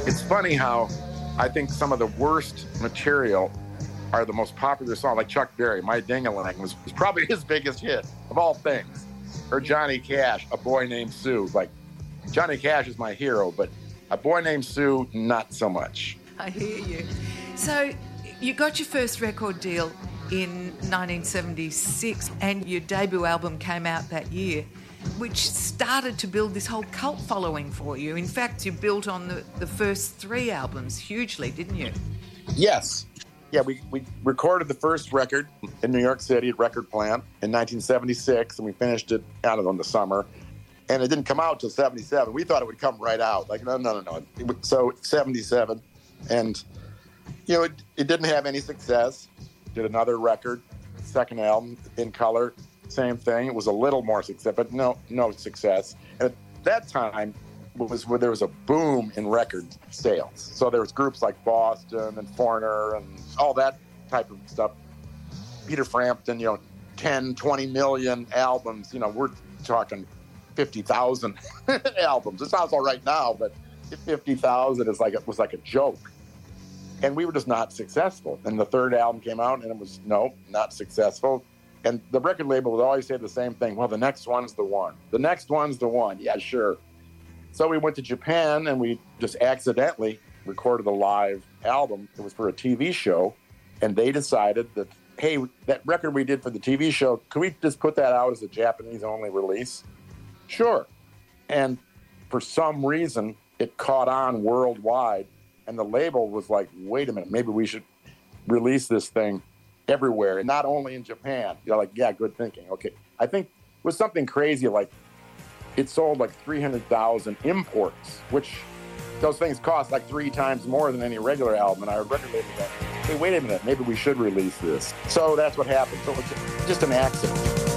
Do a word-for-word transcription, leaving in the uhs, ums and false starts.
It's funny how I think some of the worst material are the most popular songs, like Chuck Berry, My Ding-a-Ling was, was probably his biggest hit of all things. Or Johnny Cash, A Boy Named Sue. Like, Johnny Cash is my hero, but A Boy Named Sue, not so much. I hear you. So you got your first record deal in nineteen seventy-six and your debut album came out that year, which started to build this whole cult following for you. In fact, you built on the, the first three albums hugely, didn't you? Yes. Yeah, we, we recorded the first record in New York City at Record Plant in nineteen seventy-six, and we finished it out of in the summer. And it didn't come out till seventy-seven. We thought it would come right out. Like, no, no, no, no. So seventy-seven. And, you know, it, it didn't have any success. Did another record, second album, In Color, same thing. It was a little more success, but no, no success. And at that time was where there was a boom in record sales. So there was groups like Boston and Foreigner and all that type of stuff. Peter Frampton, you know, ten, twenty million albums. You know, we're talking fifty thousand albums. It sounds all right now, but fifty thousand is like, it was like a joke. And we were just not successful. And the third album came out and it was, no, not successful. And the record label would always say the same thing. Well, the next one's the one. The next one's the one. Yeah, sure. So we went to Japan and we just accidentally recorded a live album. It was for a T V show. And they decided that, hey, that record we did for the T V show, can we just put that out as a Japanese-only release? Sure. And for some reason, it caught on worldwide. And the label was like, wait a minute, maybe we should release this thing everywhere, and not only in Japan. You're like, yeah, good thinking. Okay. I think it was something crazy, like it sold like three hundred thousand imports, which those things cost like three times more than any regular album. And our record label said, hey, wait a minute, maybe we should release this. So that's what happened. So it's just an accident.